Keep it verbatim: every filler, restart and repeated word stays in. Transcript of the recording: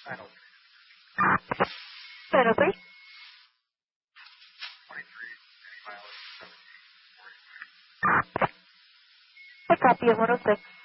Title, please. A copy of one oh six.